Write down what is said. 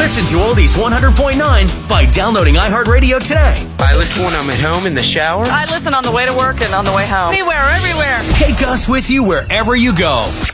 Listen to Oldies 100.9 by downloading iHeartRadio today. I listen when I'm at home in the shower. I listen on the way to work and on the way home. Anywhere, everywhere. Take us with you wherever you go.